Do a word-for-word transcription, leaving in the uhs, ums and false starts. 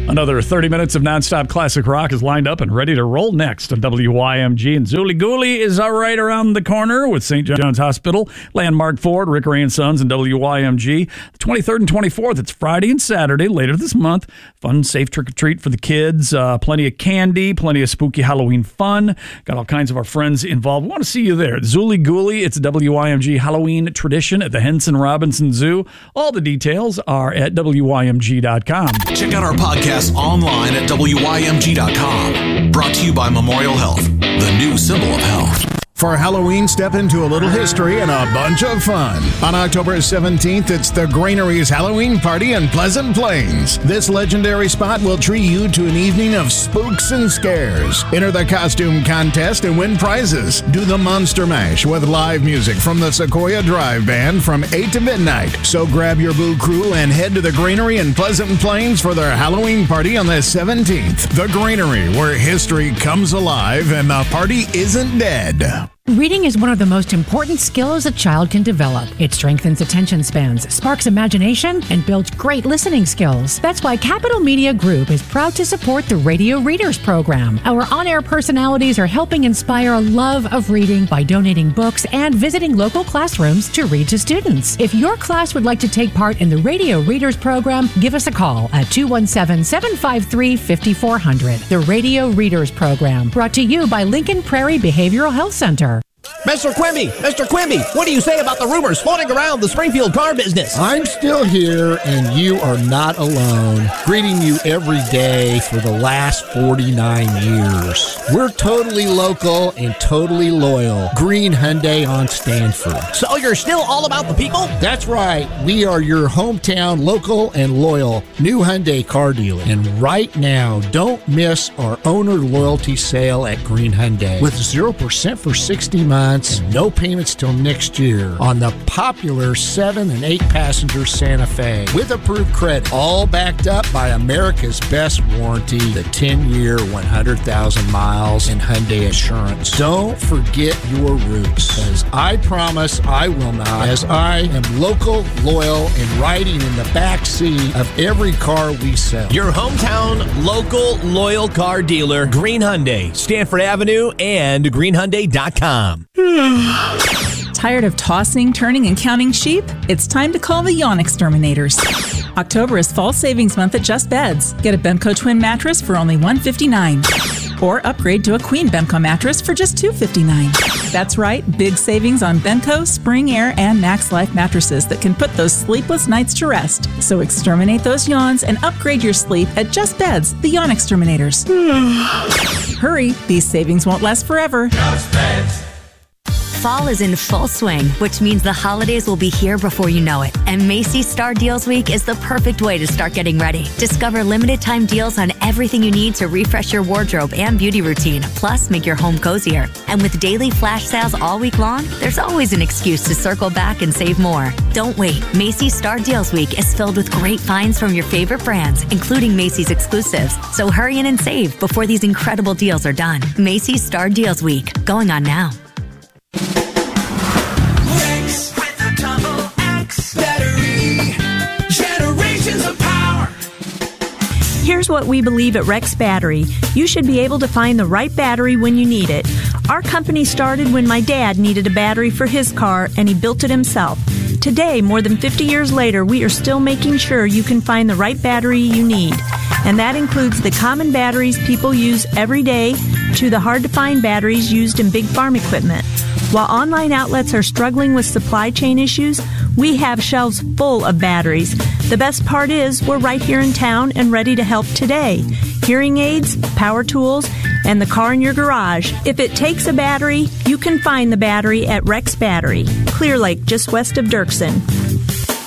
Another thirty minutes of nonstop classic rock is lined up and ready to roll next on W Y M G. And Zooly Gooly is right around the corner with Saint John's Hospital, Landmark Ford, Rick Ray and Sons, and W Y M G. The twenty-third and twenty-fourth, it's Friday and Saturday later this month. Fun, safe trick-or-treat for the kids. Uh, plenty of candy, plenty of spooky Halloween fun. Got all kinds of our friends involved. We want to see you there. Zooly Gooly, it's a W Y M G Halloween tradition at the Henson Robinson Zoo. All the details are at W Y M G dot com. Check out our podcast online at W Y M G dot com. Brought to you by Memorial Health, the new symbol of health. For Halloween, step into a little history and a bunch of fun. On October seventeenth, it's the Greenery's Halloween Party in Pleasant Plains. This legendary spot will treat you to an evening of spooks and scares. Enter the costume contest and win prizes. Do the Monster Mash with live music from the Sequoia Drive Band from eight to midnight. So grab your Boo Crew and head to the Greenery in Pleasant Plains for their Halloween party on the seventeenth. The Greenery, where history comes alive and the party isn't dead. Reading is one of the most important skills a child can develop. It strengthens attention spans, sparks imagination, and builds great listening skills. That's why Capital Media Group is proud to support the Radio Readers Program. Our on-air personalities are helping inspire a love of reading by donating books and visiting local classrooms to read to students. If your class would like to take part in the Radio Readers Program, give us a call at two one seven, seven five three, five four zero zero. The Radio Readers Program, brought to you by Lincoln Prairie Behavioral Health Center. Mister Quimby, Mister Quimby, what do you say about the rumors floating around the Springfield car business? I'm still here, and you are not alone. Greeting you every day for the last forty-nine years. We're totally local and totally loyal. Green Hyundai on Stanford. So you're still all about the people? That's right. We are your hometown local and loyal new Hyundai car dealer. And right now, don't miss our owner loyalty sale at Green Hyundai with zero percent for sixty months. No payments till next year on the popular seven and eight passenger Santa Fe with approved credit, all backed up by America's best warranty, the ten year, one hundred thousand miles in Hyundai Assurance. Don't forget your roots, because I promise I will not, as I am local, loyal, and riding in the back seat of every car we sell. Your hometown local loyal car dealer, Green Hyundai, Stanford Avenue, and green hyundai dot com. Tired of tossing, turning, and counting sheep? It's time to call the Yawn Exterminators. October is fall savings month at Just Beds. Get a Bemco twin mattress for only one hundred fifty-nine dollars. Or upgrade to a queen Bemco mattress for just two hundred fifty-nine dollars. That's right, big savings on Bemco, Spring Air, and Max Life mattresses that can put those sleepless nights to rest. So exterminate those yawns and upgrade your sleep at Just Beds, the Yawn Exterminators. Hurry, these savings won't last forever. Just Beds. Fall is in full swing, which means the holidays will be here before you know it. And Macy's Star Deals Week is the perfect way to start getting ready. Discover limited time deals on everything you need to refresh your wardrobe and beauty routine, plus make your home cozier. And with daily flash sales all week long, there's always an excuse to circle back and save more. Don't wait. Macy's Star Deals Week is filled with great finds from your favorite brands, including Macy's exclusives. So hurry in and save before these incredible deals are done. Macy's Star Deals Week, going on now. Rex with a double X battery, generations of power. Here's what we believe at Rex Battery. You should be able to find the right battery when you need it. Our company started when my dad needed a battery for his car, and he built it himself. Today, more than fifty years later, we are still making sure you can find the right battery you need. And that includes the common batteries people use every day to the hard-to-find batteries used in big farm equipment. While online outlets are struggling with supply chain issues, we have shelves full of batteries. The best part is we're right here in town and ready to help today. Hearing aids, power tools, and the car in your garage. If it takes a battery, you can find the battery at Rex Battery, Clear Lake, just west of Dirksen.